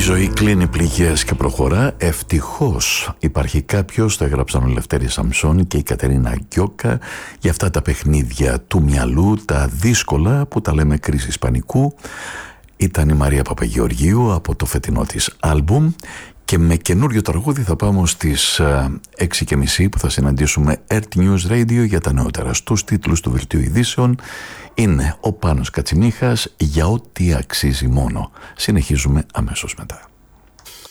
ζωή κλείνει πληγές και προχωρά. Ευτυχώς υπάρχει κάποιος, το έγραψαν ο Λευτέρης Σαμψώνη και η Κατερίνα Γκιόκα, για αυτά τα παιχνίδια του μυαλού, τα δύσκολα που τα λέμε κρίσεις πανικού. Ήταν η Μαρία Παπαγεωργίου από το φετινό της άλμπουμ. Και με καινούριο τραγούδι θα πάμε στις 6:30 που θα συναντήσουμε RT News Radio για τα νεότερα. Στους τίτλους του Δελτίου Ειδήσεων είναι ο Πάνος Κατσιμίχας, για ό,τι αξίζει μόνο. Συνεχίζουμε αμέσως μετά.